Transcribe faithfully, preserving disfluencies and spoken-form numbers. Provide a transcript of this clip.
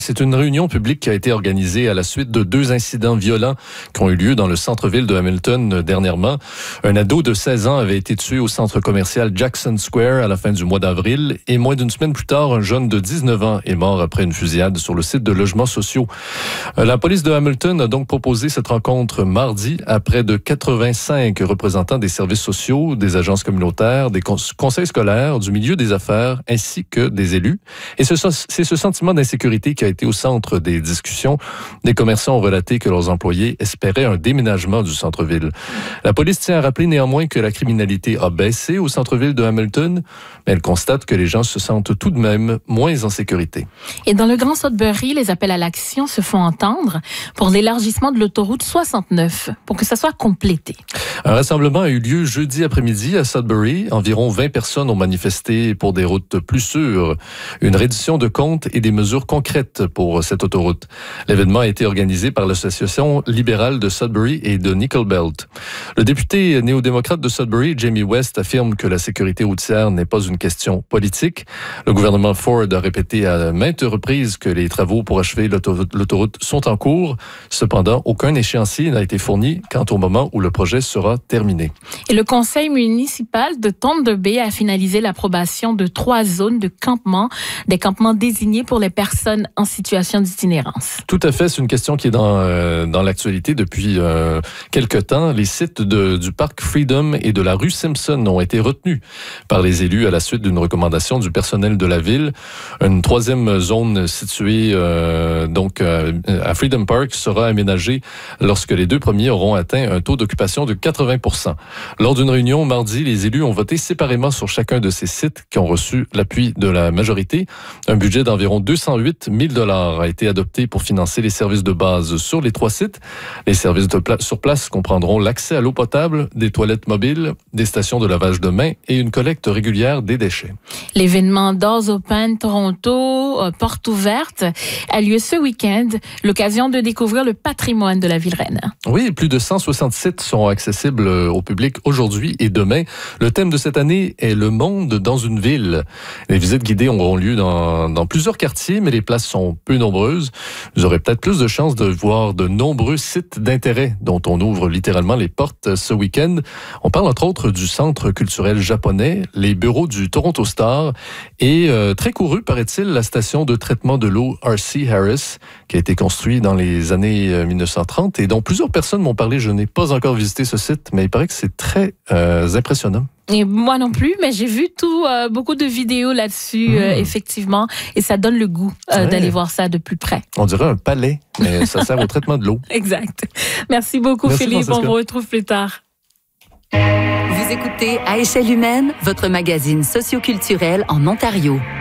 C'est une réunion publique qui a été organisée à la suite de deux incidents violents qui ont eu lieu dans le centre-ville de Hamilton dernièrement. Un ado de seize ans avait été tué au centre commercial Jackson Square à la fin du mois d'avril et moins d'une semaine plus tard, un jeune de dix-neuf ans est mort après une fusillade sur le site de logements sociaux. La police de Hamilton a donc proposé cette rencontre mardi à près de quatre-vingt-cinq représentants des services sociaux, des agences communautaires, des conseils scolaires, du milieu des affaires ainsi que des élus. Et c'est ce sentiment d'insécurité qui a été au centre des discussions. Des commerçants ont relaté que leurs employés espéraient un déménagement du centre-ville. La police tient à rappeler néanmoins que la criminalité a baissé au centre-ville de Hamilton, mais elle constate que les gens se sentent tout de même moins en sécurité. Et dans le Grand Sudbury, les appels à l'action se font entendre pour l'élargissement de l'autoroute soixante-neuf, pour que ça soit complété. Un rassemblement a eu lieu jeudi après-midi à Sudbury. Environ vingt personnes ont manifesté pour des routes plus sûres, une reddition de comptes et des mesures concrètes pour cette autoroute. L'événement a été organisé par l'Association libérale de Sudbury et de Nickel Belt. Le député néo-démocrate de Sudbury, Jamie West, affirme que la sécurité routière n'est pas une question politique. Le gouvernement Ford a répété à maintes reprises que les travaux pour achever l'autoroute, l'autoroute sont en cours. Cependant, aucun échéancier n'a été fourni quant au moment où le projet sera terminé. Et le conseil municipal de Thunder Bay a finalisé l'approbation de trois zones de campement, des campements désignés pour les personnes en situation d'itinérance. Tout à fait, c'est une question qui est dans, euh, dans l'actualité depuis euh, quelque temps. Les sites de, du parc Freedom et de la rue Simpson ont été retenus par les élus à la suite d'une recommandation du personnel de la ville. Une troisième zone située euh, donc euh, à Freedom Park sera aménagée lorsque les deux premiers auront atteint un taux d'occupation de quatre-vingts pour cent. Lors d'une réunion mardi, les élus ont voté séparément sur chacun de ces sites qui ont reçu l'appui de la majorité. Un budget d'environ deux cent huit mille dollars a été adopté pour financer les services de base sur les trois sites. Les services de pla- sur place comprendront l'accès à l'eau potable, des toilettes mobiles, des stations de lavage de mains et une collecte régulière des déchets. L'événement Doors Open Toronto, euh, porte ouverte, a lieu ce week-end, l'occasion de découvrir le patrimoine de la ville reine. Oui, plus de cent soixante sites sont accessibles au public aujourd'hui et demain. Le thème de cette année est le monde dans une ville. Les visites guidées auront lieu dans, dans plusieurs quartiers, mais les places sont peu nombreuses. Vous aurez peut-être plus de chances de voir de nombreux sites d'intérêt dont on ouvre littéralement les portes ce week-end. On parle entre autres du Centre culturel japonais, les bureaux du Toronto Star et euh, très couru, paraît-il, la station de traitement de l'eau R C Harris qui a été construite dans les années mille neuf cent trente et dont plusieurs personnes m'ont parlé. Je n'ai pas encore visité ce site, mais il paraît que c'est très euh, impressionnant. Et moi non plus, mais j'ai vu tout, euh, beaucoup de vidéos là-dessus, mmh. euh, effectivement, et ça donne le goût euh, ouais. d'aller voir ça de plus près. On dirait un palais, mais ça sert au traitement de l'eau. Exact. Merci beaucoup, Merci, Philippe. Francesca. On vous retrouve plus tard. Vous écoutez À échelle humaine, votre magazine socioculturel en Ontario.